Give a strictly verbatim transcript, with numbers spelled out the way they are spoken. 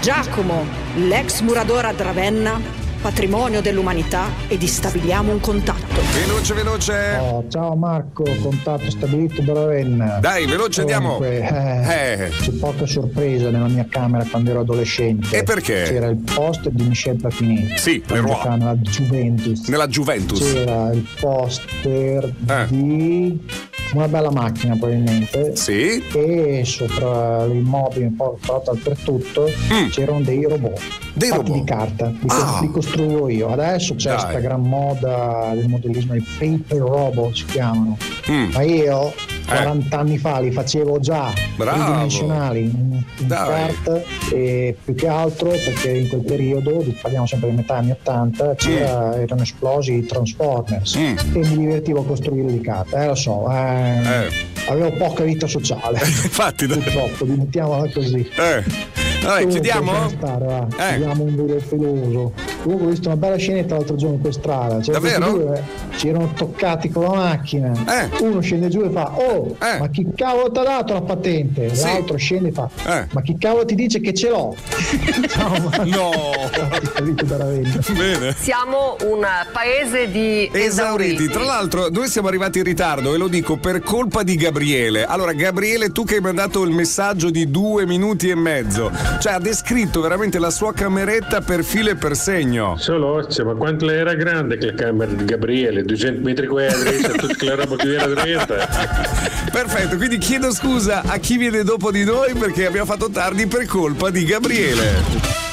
Giacomo, l'ex muratore a Ravenna, patrimonio dell'umanità, e stabiliamo un contatto. Veloce, veloce. Oh, ciao Marco, contatto stabilito da Ravenna. Dai, veloce, andiamo. Comunque, eh, Eh. C'è poca sorpresa nella mia camera quando ero adolescente. E perché? C'era il poster di Michel Platini. Sì, che giocava nella Juventus. Nella Juventus. C'era il poster Eh. di una bella macchina probabilmente. Sì. E sopra l'immobile un po' dappertutto Mm. c'erano dei robot. Dei fatti robot? di carta, li, Ah. li costruivo io. Adesso c'è Dai. questa gran moda del modellismo, i paper robot si chiamano. Mm. Ma io quaranta anni fa li facevo già Bravo. tridimensionali in, in Dai. carta, e più che altro perché in quel periodo, parliamo sempre di metà anni ottanta, c'era, erano esplosi i Transformers Mm. e mi divertivo a costruire di carta. Eh lo so, eh, Eh. avevo poca vita sociale. Infatti, dai. Purtroppo, mettiamola così. Eh. Vabbè, Comunque, chiudiamo? lasciamo stare, va. Eh. Chiudiamo un velo peloso. Comunque ho visto una bella scenetta l'altro giorno per strada. C'erano Davvero? questi due, ci erano toccati con la macchina. Eh. Uno scende giù e fa: oh, Eh. ma chi cavolo ti ha dato la patente? Sì. L'altro scende e fa: Eh. ma chi cavolo ti dice che ce l'ho? Ciao, Marco. No. Stabilito da Ravenna. Bene. Siamo un paese di Esauriti. Tra l'altro, noi siamo arrivati in ritardo e lo dico per colpa di Gabriele. Allora, Gabriele, tu che hai mandato il messaggio di due minuti e mezzo, cioè ha descritto veramente la sua cameretta per filo e per segno. Solo, ma quanto era grande che la camera di Gabriele? duecento metri quadri, c'è tutta la roba che era dentro. Perfetto, quindi chiedo scusa a chi viene dopo di noi perché abbiamo fatto tardi per colpa di Gabriele.